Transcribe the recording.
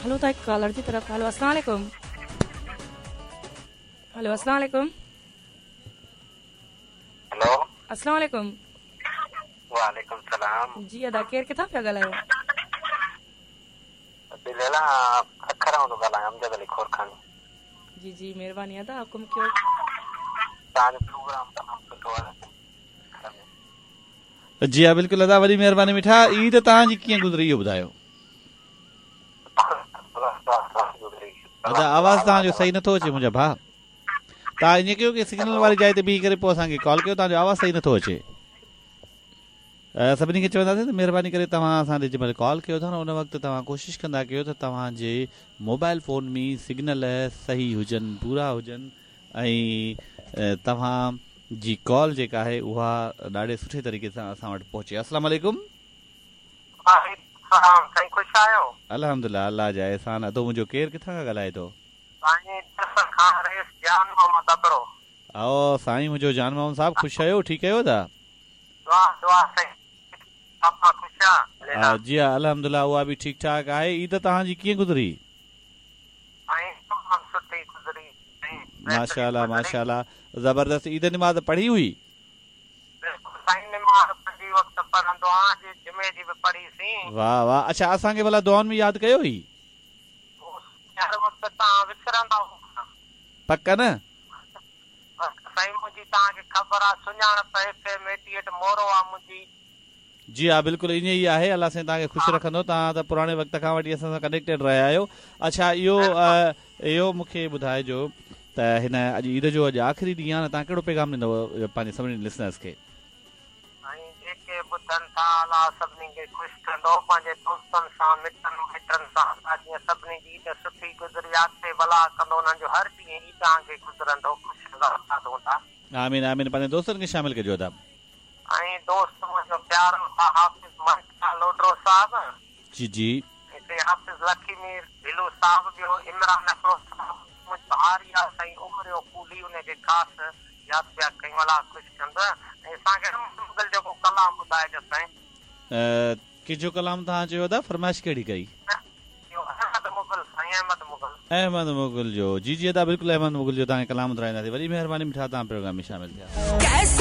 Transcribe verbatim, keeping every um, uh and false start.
हलो था एक कॉलर की तरफ। हेलो अस्सलाम वालेकुम। हेलो अस्सलाम वालेकुम। हेलो अस्सलाम वालेकुम। वालेकुम सलाम। जी अदा केर किथां पिया ॻाल्हायो? दिलेला अखरां तो ॻाल्हायां अमजद अली खोरखानी। जी जी महिरबानी अदा हुकुम कयो। तव्हांजो प्रोग्राम तमामु सुठो आहे। जी हाँ बिल्कुल अदा वॾी महिरबानी मिठा। ईद तव्हांजी कीअं गुज़री इहो ॿुधायो? अदा आवाज़ तव्हांजो सही नथो अचे मुंहिंजा भाउ। तव्हां ईअं कयो कि सिग्नल वारी जाइ ते बीही करे पोइ असांखे कॉल कयो। तव्हांजो आवाज़ सही नथो अचे। सभिनी खे चवंदासीं त महिरबानी करे तव्हां असांखे जंहिंमहिल कॉल कयो था न उन वक़्तु तव्हां कोशिशि कंदा कयो त तव्हांजे मोबाइल फ़ोन में सिग्नल सही हुजनि, पूरा हुजनि ऐं तव्हां जी कॉल जेका आहे उहा ॾाढे सुठे तरीक़े सां असां वटि पहुचे। अस्सलाम वालेकुम। अल्हम्दुलिल्लाह अल्लाह जा एहसान। अदो मुंहिंजो केरु किथां खां ॻाल्हाए थो? आओ साईं मुंहिंजो जान मोहम्मद साहब ख़ुशि आहियो? ठीकु आहियो था? जी हा अल्हम्दुलिल्लाह उहा बि ठीकु ठाक आहे। ईद तव्हांजी कीअं गुज़री? माशाअल्लाह माशाअल्लाह ज़बरदस्त। ईद निमाज़ पढ़ी हुई? वाह वाह। अच्छा असांखे भला दुआउनि में यादि कयो हुई? पक न? जी हा बिल्कुलु ईअं ई आहे। अलाह साईं तव्हांखे ख़ुशि रखंदो। तव्हां त पुराणे वक़्त खां वठी असां सां कनेक्टेड रहिया आहियो। अच्छा इहो इहो मूंखे ॿुधाइजो त हिन अॼु ईद जो अॼु आख़िरी ॾींहुं आहे न, तव्हां कहिड़ो पैगाम ॾींदव पंहिंजे सभिनी लिसनर्स खे? आमीन आमीन। पंहिंजे दोस्तनि खे शामिल कजो था। जी जी किजो कलाम तव्हां चयो था? फरमाइश कहिड़ी कई? अहमद मुगल जो। जी जी अदा बिल्कुलु अहमद मुगल जो तव्हांखे कलाम ॿुधाईंदासीं। वॾी महिरबानी मिठा तव्हां प्रोग्राम में शामिल थिया।